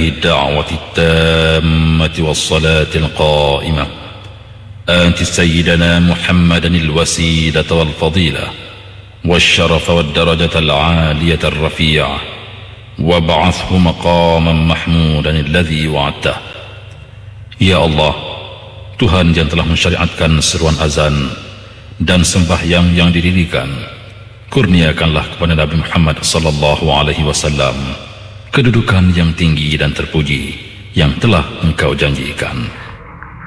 الدعوة التامة والصلاة القائمة آت سيدنا محمدا الوسيلة والفضيلة والشرف والدرجة العالية الرفيعة وابعثه مقاما محمودا الذي وعدته. Ya Allah, Tuhan yang telah mensyariatkan seruan azan dan sembahyang yang didirikan, kurniakanlah kepada Nabi Muhammad sallallahu alaihi wasallam kedudukan yang tinggi dan terpuji yang telah Engkau janjikan.